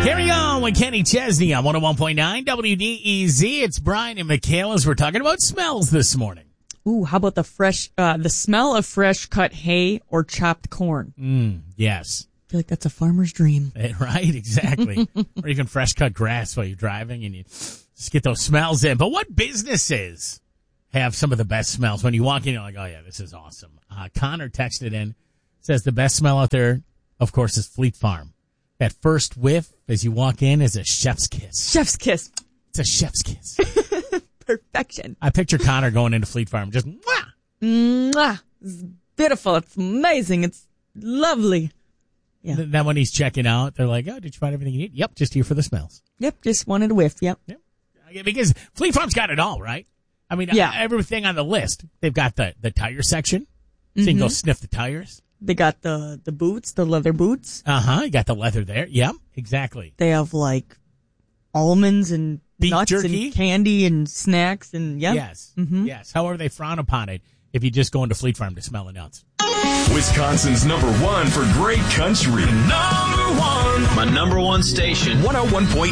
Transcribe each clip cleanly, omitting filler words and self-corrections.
Carry on with Kenny Chesney on 101.9 WDEZ. It's Brian and Michaela's. We're talking about smells this morning. Ooh, how about the smell of fresh cut hay or chopped corn? Yes. I feel like that's a farmer's dream. Right, exactly. Or even fresh cut grass while you're driving and you just get those smells in. But what businesses have some of the best smells? When you walk in, you're like, oh yeah, this is awesome. Connor texted in, says the best smell out there, of course, is Fleet Farm. That first whiff as you walk in is a chef's kiss. Chef's kiss. It's a chef's kiss. Perfection. I picture Connor going into Fleet Farm just, mwah! Mwah. It's beautiful. It's amazing. It's lovely. Yeah. Then when he's checking out, they're like, oh, did you find everything you need? Yep, just here for the smells. Yep, just wanted a whiff. Yep. Because Fleet Farm's got it all, right? I mean, everything on the list. They've got the tire section, so you can go sniff the tires. They got the boots, the leather boots. You got the leather there. Yep, exactly. They have like almonds and beef nuts jerky, and candy and snacks and Yes. Yes. However, they frown upon it if you just go into Fleet Farm to smell the nuts. Wisconsin's number one for great country. Number one. My number one station. 101.9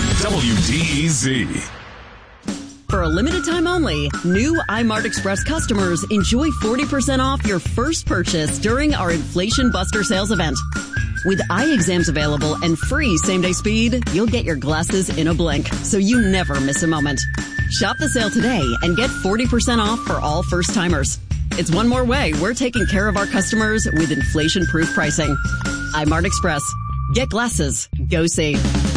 WDEZ. For a limited time only, new iMart Express customers enjoy 40% off your first purchase during our Inflation Buster sales event. With eye exams available and free same-day speed, you'll get your glasses in a blink, so you never miss a moment. Shop the sale today and get 40% off for all first-timers. It's one more way we're taking care of our customers with inflation-proof pricing. iMart Express. Get glasses. Go see.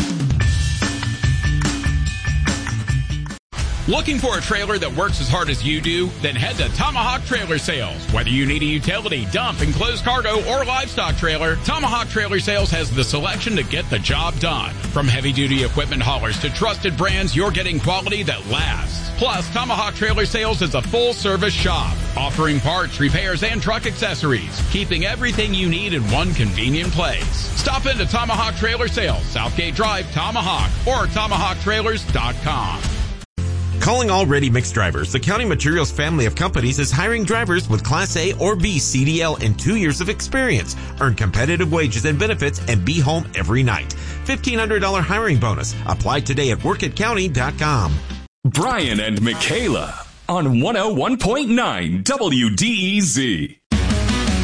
Looking for a trailer that works as hard as you do? Then head to Tomahawk Trailer Sales. Whether you need a utility, dump, enclosed cargo, or livestock trailer, Tomahawk Trailer Sales has the selection to get the job done. From heavy-duty equipment haulers to trusted brands, you're getting quality that lasts. Plus, Tomahawk Trailer Sales is a full-service shop, offering parts, repairs, and truck accessories, keeping everything you need in one convenient place. Stop into Tomahawk Trailer Sales, Southgate Drive, Tomahawk, or TomahawkTrailers.com. Calling all ready mix drivers, the County Materials family of companies is hiring drivers with Class A or B CDL and 2 years of experience. Earn competitive wages and benefits and be home every night. $1,500 hiring bonus. Apply today at workatcounty.com. Brian and Michaela on 101.9 WDEZ.